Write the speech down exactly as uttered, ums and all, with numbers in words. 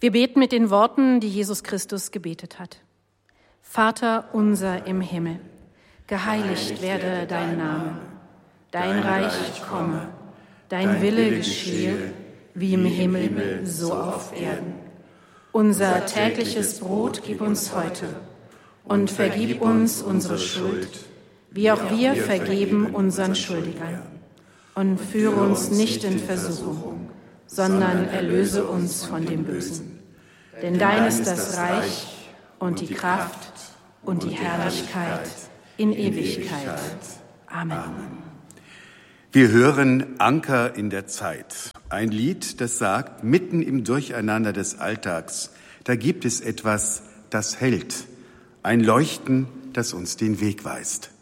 Wir beten mit den Worten, die Jesus Christus gebetet hat. Vater unser im Himmel, geheiligt werde dein Name. Dein Reich komme, dein Wille geschehe, wie im Himmel, so auf Erden. Unser tägliches Brot gib uns heute und vergib uns unsere Schuld, wie auch wir vergeben unseren Schuldigern. Und führe uns nicht in Versuchung, sondern erlöse uns von dem Bösen. Denn dein ist das Reich und die Kraft und die Herrlichkeit in Ewigkeit. Amen. Wir hören Anker in der Zeit. Ein Lied, das sagt, mitten im Durcheinander des Alltags, da gibt es etwas, das hält. Ein Leuchten, das uns den Weg weist.